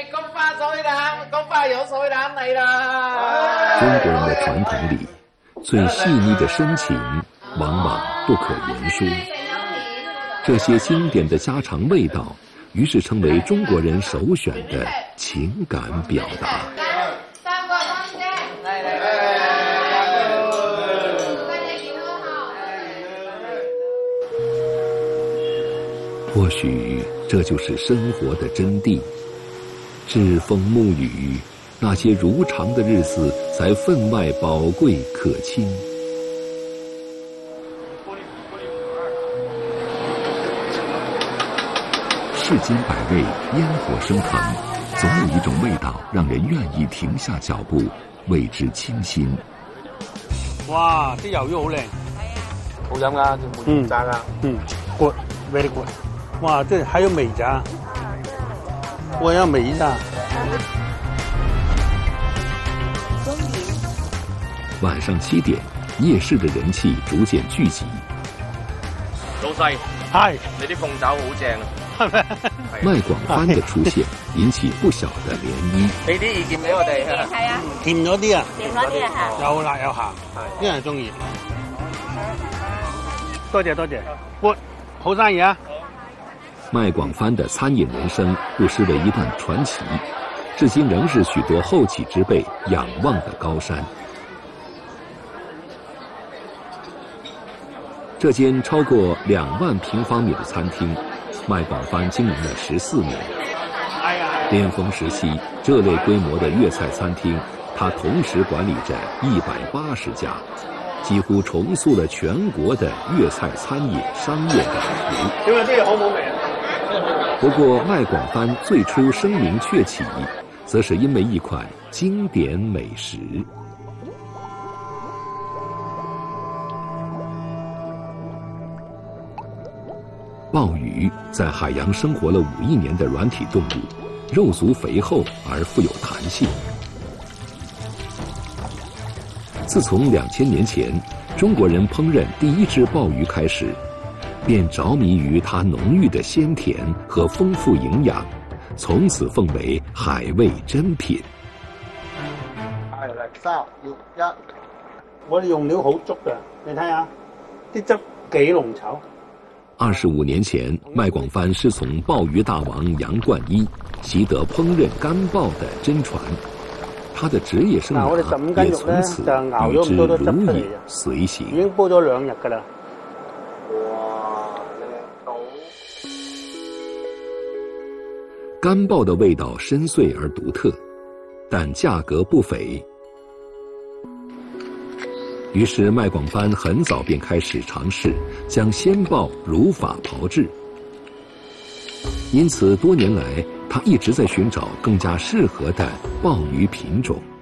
菊花水腩，菊花有水腩嚟啦！ 中国人的传统里，最细腻的深情往往不可言说。这些经典的家常味道，于是成为中国人首选的情感表达。或许这就是生活的真谛。栉风沐雨，那些如常的日子才分外宝贵可亲。世间百味，烟火升腾，总有一种味道让人愿意停下脚步，为之倾心。 哇，啲魷魚好靚， 好飲㗎，冇渣㗎。 good very good。哇，这还有美炸，我要美炸。 晚上7点，夜市的人气逐渐聚集。 老細， 係你啲鳳爪好正啊！ 卖廣番的出現引起不小的漣漪。 俾啲意見俾我哋。 係啊， 甜咗啲啊， 甜嗰啲啊嚇。 有辣有鹹，啲人中意。多謝多謝，good，好生意啊！ 卖廣番的餐飲人生不失為一段傳奇，至今仍是許多後起之輩仰望的高山。這間超過2萬平方米的餐廳，賣廣番經營了14年。巔峰時期，這類規模的粵菜餐廳，它同時管理着180家，幾乎重塑了全國的粵菜餐飲商業版圖。 點解啲嘢好冇味啊？ 不過賣廣番最初聲名鵲起，則是因為一款經典美食。鮑魚在海洋生活了5億年的軟體動物，肉足肥厚而富有彈性。自從2000年前中國人烹飪第一隻鮑魚開始，便着迷於它濃郁的鮮甜和豐富營養，從此奉為海味珍品。 係嚟3、2、1，我哋用料好足嘅，你睇下啲汁幾濃稠。 25年前，賣廣番師從鮑魚大王楊冠一習得烹飪乾鮑的真傳，他的職業生涯也從此與之如影隨形。 已經煲咗2日㗎啦。 乾鮑的味道深邃而獨特，但價格不菲。於是賣廣番很早便開始嘗試將鮮鮑如法炮製，因此多年來他一直在尋找更加適合的鮑魚品種。